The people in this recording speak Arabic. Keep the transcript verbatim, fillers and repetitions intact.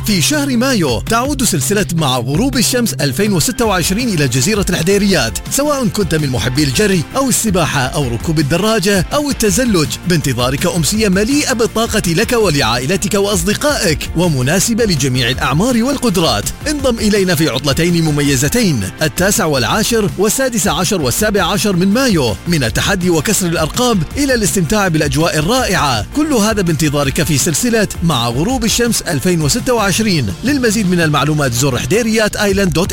في شهر مايو تعود سلسلة مع غروب الشمس ألفين وستة وعشرين إلى جزيرة الحديريات، سواء كنت من محبي الجري أو السباحة أو ركوب الدراجة أو التزلج، بانتظارك أمسية مليئة بالطاقة لك ولعائلتك وأصدقائك ومناسبة لجميع الأعمار والقدرات. انضم إلينا في عطلتين مميزتين، التاسع والعاشر والسادس عشر والسابع عشر من مايو، من التحدي وكسر الأرقام إلى الاستمتاع بالأجواء الرائعة. كل هذا بانتظارك في سلسلة مع غروب الشمس ألفين وستة وعشرين. للمزيد من المعلومات زر حديريات آيلاند دوت